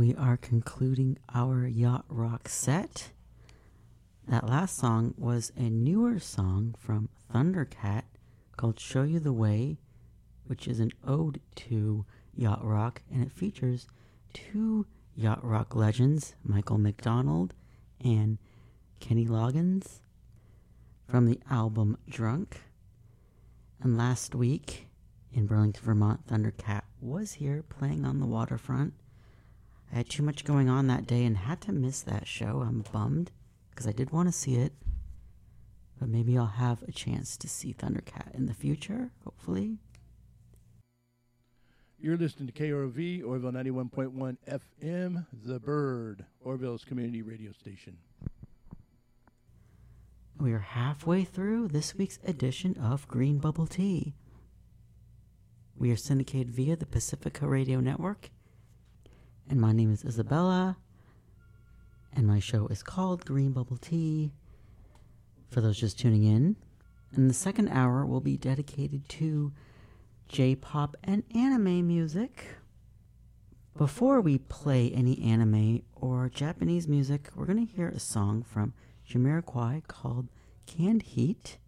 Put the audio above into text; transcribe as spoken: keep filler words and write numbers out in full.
we are concluding our yacht rock set. That last song was a newer song from Thundercat called Show You the Way, which is an ode to yacht rock, and it features two yacht rock legends, Michael McDonald and Kenny Loggins, from the album Drunk. And last week in Burlington, Vermont, Thundercat was here playing on the waterfront. I had too much going on that day and had to miss that show. I'm bummed because I did want to see it. But maybe I'll have a chance to see Thundercat in the future, hopefully. You're listening to K R O V, Orville ninety-one point one F M, The Bird, Orville's community radio station. We are halfway through this week's edition of Green Bubble Tea. We are syndicated via the Pacifica Radio Network. And my name is Isabella. And my show is called Green Bubble Tea, for those just tuning in. And the second hour will be dedicated to J-pop and anime music. Before we play any anime or Japanese music, we're going to hear a song from Jamiroquai called Canned Heat.